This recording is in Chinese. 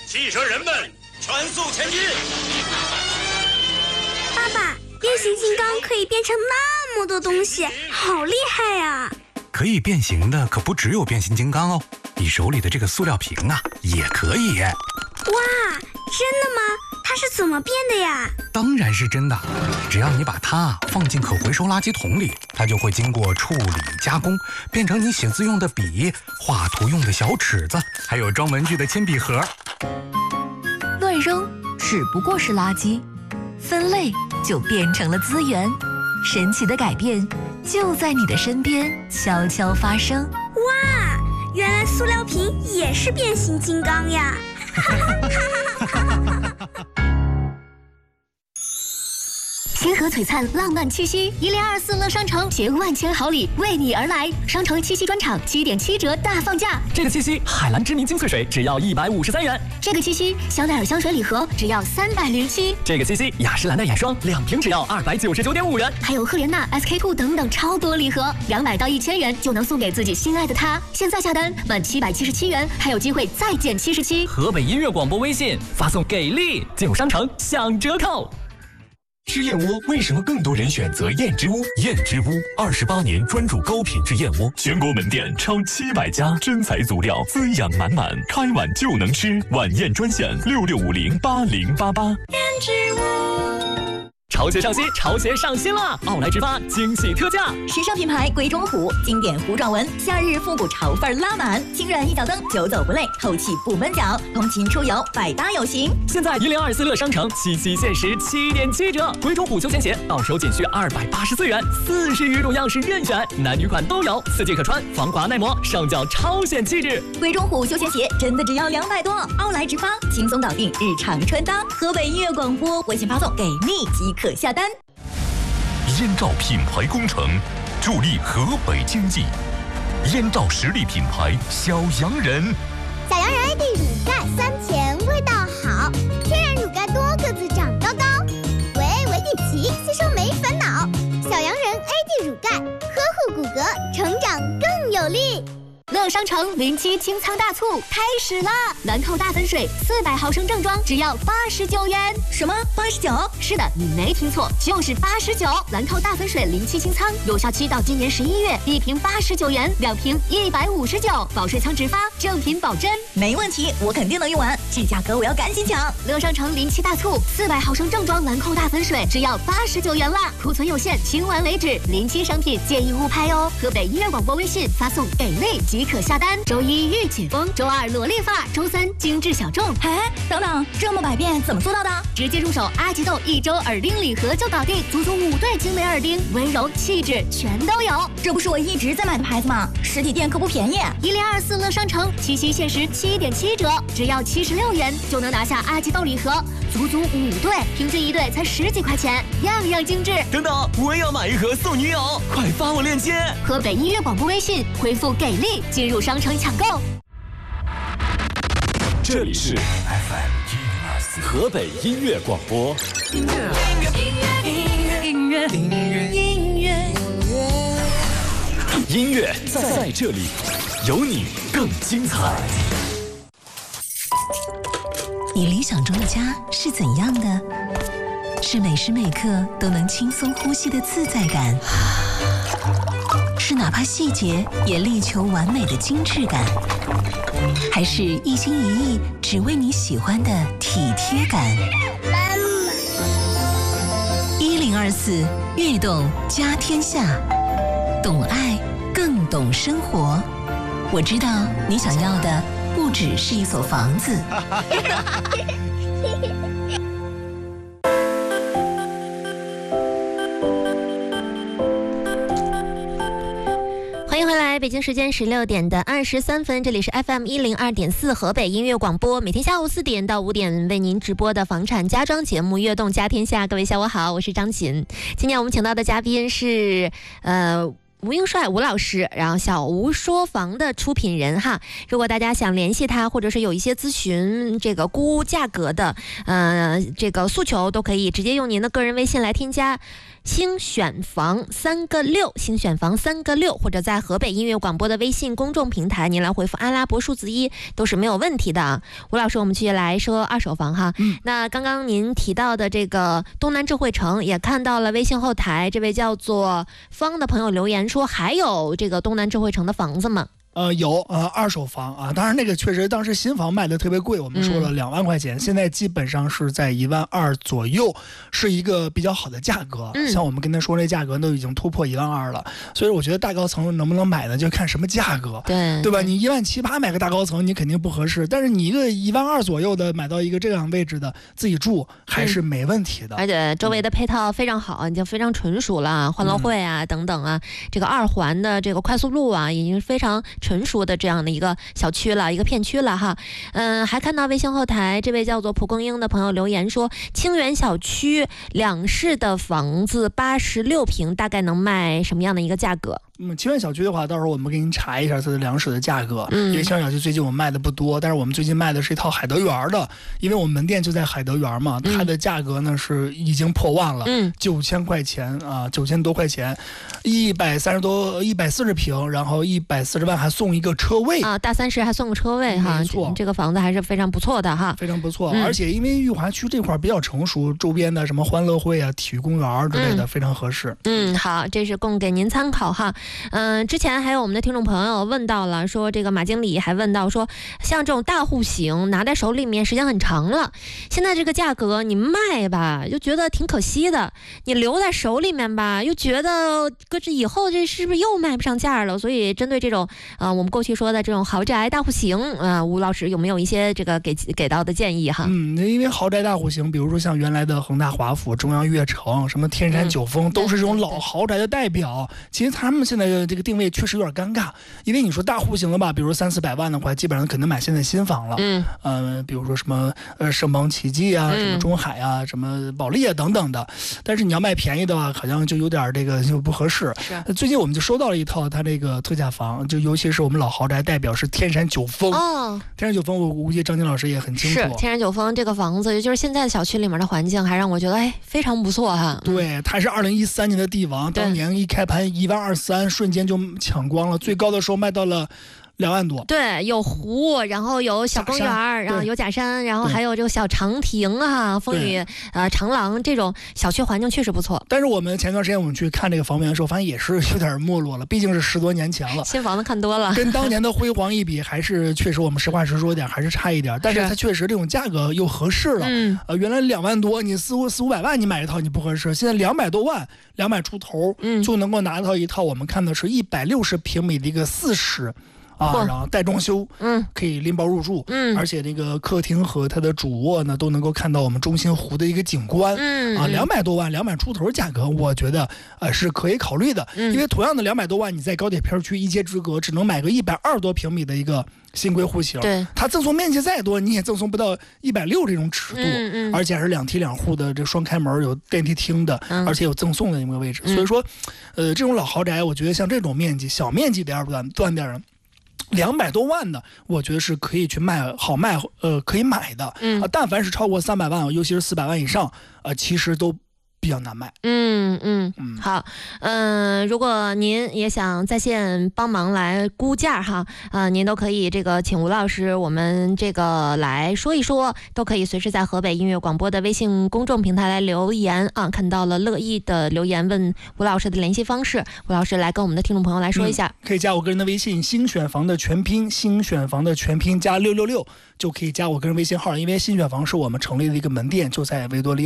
汽车人们全速前进！ 爸爸，变形金刚可以变成那么多东西，好厉害呀！ 可以变形的可不只有变形金刚哦，你手里的这个塑料瓶啊，也可以。 哇，真的吗？它是怎么变的呀？ 当然是真的，只要你把它放进可回收垃圾桶里，它就会经过处理加工，变成你写字用的笔、画图用的小尺子，还有装文具的铅笔盒。 乱扔只不过是垃圾，分类就变成了资源。神奇的改变就在你的身边悄悄发生。 哇，原来塑料瓶也是变形金刚呀！ 天河璀璨浪漫七夕，1024乐商城携万千好礼为你而来。商城七夕专场7.7折大放价。 这个七夕，海蓝知名精粹水只要153元。 这个七夕，香奈儿香水礼盒只要307。 这个七夕，雅诗兰黛眼霜2瓶只要299.5元。 还有赫莲娜、SK-2等等超多礼盒，200到1000元就能送给自己心爱的他。现在下单满777元，还有机会再减77。 河北音乐广播微信发送给力，进入商城享折扣。 吃燕窝为什么更多人选择燕之屋？燕之屋28年专注高品质燕窝，全国门店超700家，真材足料，滋养满满，开碗就能吃。晚宴专线66508088。 燕之屋。 潮鞋上新，潮鞋上新了！奥莱直发惊喜特价， 时尚品牌鬼冢虎，经典虎爪纹，夏日复古潮范拉满，轻软一脚蹬，久走不累，透气不闷脚，通勤出游百搭有型。 现在1024乐商城七夕限时7.7折，鬼冢虎休闲鞋到手仅需284元，40余种样式任选，男女款都有，4季可穿，防滑耐磨，上脚超显气质。 鬼冢虎休闲鞋真的只要200多，奥莱直发轻松搞定日常穿搭。河北音乐广播微信发送给你即可下单。 燕赵品牌工程助力河北经济，燕赵实力品牌小洋人。 小洋人 AD 乳钙酸甜味道好，天然乳钙多个子长高高，维地奇吸收没烦恼。小洋人 AD 乳钙呵护骨骼，成长更有力。 乐商城07清仓大促开始啦！兰蔻大粉水400毫升正装只要89元。 什么89？ 是的，你没听错，就是89。兰蔻大粉水07清仓，有效期到今年11月，1瓶89元，2瓶159，保水仓直发，正品保真。 没问题，我肯定能用完，这价格我要赶紧抢！ 乐商城07大促，400毫升正装兰蔻大粉水只要89元啦，库存有限，清完为止。07商品建议勿拍哦。河北音乐广播微信发送给力即可下单。周一御姐风，周二萝莉发，周三精致小众。 哎，等等，这么百变怎么做到的？ 直接入手阿吉豆1周耳钉礼盒就搞定，足足5对精美耳钉，温柔气质全都有。 这不是我一直在买的牌子吗？实体店可不便宜。 1024乐商城七夕限时7.7折，只要76元就能拿下阿吉豆礼盒，足足5对，平均1对才10几块钱，样样精致。 等等，我也要买一盒送女友，快发我链接。 河北音乐广播微信回复给力进入商城抢购。 这里是 FM 河北音乐广播。 音乐在这里，有你更精彩。 你理想中的家是怎样的？是每时每刻都能轻松呼吸的自在感，是哪怕细节也力求完美的精致感，还是一心一意只为你喜欢的体贴感？1024悦动家天下，懂爱更懂生活。我知道你想要的不只是一所房子。欢迎回来，北京时间16点的23分，这里是 FM 102.4河北音乐广播，每天下午4点到5点为您直播的房产家装节目《悦动家天下》。各位下午好，我是张琴。今天我们请到的嘉宾是吴英帅吴老师，然后小吴说房的出品人哈。如果大家想联系他，或者是有一些咨询这个估价格的这个诉求，都可以直接用您的个人微信来添加星选房3个6，星选房3个6，或者在河北音乐广播的微信公众平台，您来回复阿拉伯数字1都是没有问题的。吴老师，我们继续来说二手房哈。那刚刚您提到的这个东南智慧城，也看到了微信后台这位叫做方的朋友留言说，还有这个东南智慧城的房子吗？ 有二手房啊，当然那个确实当时新房卖的特别贵，我们说了2万块钱，现在基本上是在1万2左右，是一个比较好的价格。像我们跟他说这价格都已经突破1万2了，所以我觉得大高层能不能买呢，就看什么价格，对吧？你1万7、8买个大高层，你肯定不合适，但是你一个1万2左右的买到一个这样位置的自己住还是没问题的， 而且周围的配套非常好，已经非常纯熟了，欢乐会啊等等啊，这个2环的这个快速路啊，已经非常纯熟的这样的一个小区了，一个片区了哈。还看到微信后台这位叫做蒲公英的朋友留言说，清源小区2室的房子86平，大概能卖什么样的一个价格？ 清源小区的话，到时候我们给您查一下它的2室的价格，因为清源小区最近我们卖的不多，但是我们最近卖的是一套海德园的，因为我们门店就在海德园嘛，它的价格呢是已经破万了，9000块钱啊，9000多块钱，140平，然后140万还送一个车位啊，大3室还送个车位哈，这个房子还是非常不错的哈， 非常不错，而且因为裕华区这块比较成熟，周边的什么欢乐会啊、体育公园之类的非常合适。 好，这是供给您参考哈。之前还有我们的听众朋友问到了，说这个马经理还问到说，像这种大户型拿在手里面时间很长了，现在这个价格你卖吧又觉得挺可惜的，你留在手里面吧又觉得搁这以后这是不是又卖不上价了？所以针对这种我们过去说的这种豪宅大户型吴老师有没有一些这个给到的建议哈？ 因为豪宅大户型，比如说像原来的恒大华府、中央悦城、什么天山九峰，都是这种老豪宅的代表。其实他们现在的这个定位确实有点尴尬，因为你说大户型的吧，比如300-400万的话，基本上可能买现在新房了。比如说什么盛邦奇迹啊，什么中海啊，什么保利啊等等的。但是你要卖便宜的话，好像就有点这个就不合适。最近我们就收到了一套它这个特价房，就尤其是我们老豪宅代表是天山九峰。天山九峰我估计张晶老师也很清楚。是天山九峰这个房子，就是现在的小区里面的环境，还让我觉得非常不错哈。 对，它是2013年的帝王，当年一开盘1万230，瞬间就抢光了，最高的时候卖到了2万多。 对，有湖，然后有小公园，然后有假山，然后还有这个小长亭啊，风雨长廊，这种小区环境确实不错。 但是我们前段时间我们去看这个房源的时候，发现也是有点没落了，毕竟是10多年前了， 新房子看多了， 跟当年的辉煌一比，还是确实我们实话实说点，还是差一点。但是它确实这种价格又合适了。原来2万多，你400-500万你买一套你不合适，现在200多万，200出头，就能够拿到一套我们看的是160平米的一个4室。然后带装修，可以拎包入住，而且那个客厅和它的主卧呢都能够看到我们中心湖的一个景观，200多万，200出头价格，我觉得是可以考虑的，因为同样的200多万，你在高铁片区一街之隔，只能买个120多平米的一个新规户型，对，它赠送面积再多，你也赠送不到160这种尺度，而且还是2梯2户的这双开门，有电梯厅的，而且有赠送的那个位置，所以说，这种老豪宅，我觉得像这种面积小面积的断点的。200多万的，我觉得是可以去卖，好卖，可以买的。但凡是超过300万，尤其是400万以上，其实都比较难卖。 好，如果您也想在线帮忙来估价哈，您都可以这个请吴老师，我们这个来说一说，都可以随时在河北音乐广播的微信公众平台来留言啊。看到了乐意的留言，问吴老师的联系方式，吴老师来跟我们的听众朋友来说一下。 可以加我个人的微信，新选房的全拼，新选房的全拼加666，就可以加我个人微信号，因为新选房是我们成立的一个门店，就在维多利亚。